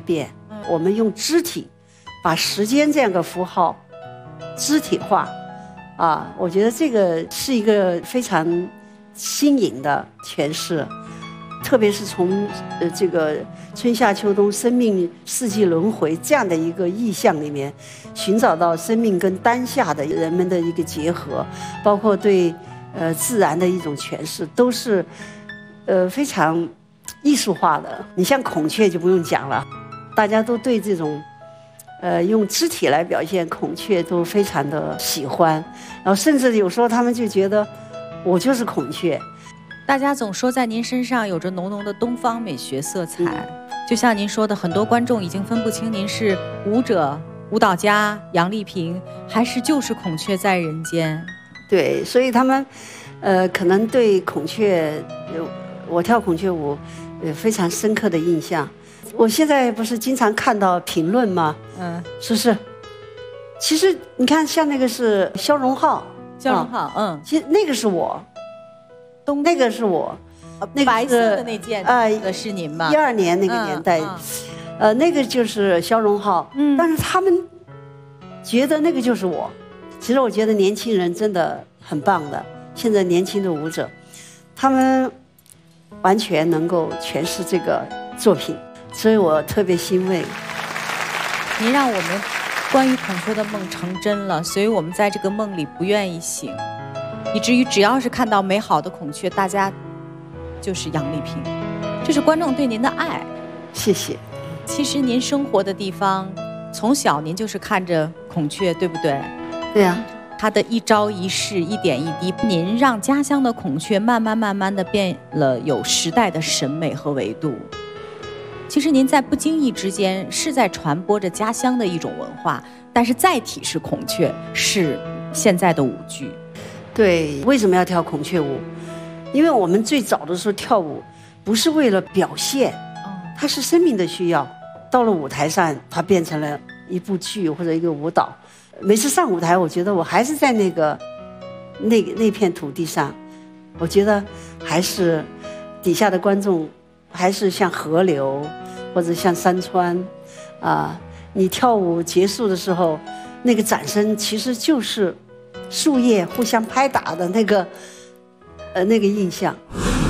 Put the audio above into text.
变。我们用肢体把时间这样个符号肢体化啊，我觉得这个是一个非常新颖的诠释，特别是从这个春夏秋冬生命四季轮回这样的一个意象里面，寻找到生命跟当下的人们的一个结合，包括对自然的一种诠释，都是非常艺术化的。你像孔雀就不用讲了，大家都对这种用肢体来表现孔雀都非常的喜欢，然后甚至有时候他们就觉得我就是孔雀。 大家总说在您身上有着浓浓的东方美学色彩，就像您说的，很多观众已经分不清您是舞者、舞蹈家杨丽萍，还是就是孔雀在人间。 对，所以他们可能对孔雀我跳孔雀舞有非常深刻的印象。我现在不是经常看到评论吗？说是其实你看像那个是肖荣浩，其实那个是我，那个是我，那个白色的那件是您吗 ？12年那个年代，那个就是肖荣浩，但是他们觉得那个就是我。其实我觉得年轻人真的很棒的，现在年轻的舞者，他们完全能够诠释这个作品，所以我特别欣慰。 您让我们关于孔雀的梦成真了，所以我们在这个梦里不愿意醒，以至于只要是看到美好的孔雀，大家就是杨丽萍，这是观众对您的爱。 谢谢。 其实您生活的地方，从小您就是看着孔雀，对不对？ 对呀。 它的一朝一夕、一点一滴，您让家乡的孔雀慢慢的变了有时代的审美和维度。其实您在不经意之间是在传播着家乡的一种文化，但是载体是孔雀，是现在的舞剧。 对，为什么要跳孔雀舞？因为我们最早的时候跳舞不是为了表现，它是生命的需要。到了舞台上，它变成了一部剧或者一个舞蹈。每次上舞台，我觉得我还是在那片土地上，我觉得还是底下的观众还是像河流或者像山川啊。你跳舞结束的时候，那个掌声其实就是树叶互相拍打的那个印象。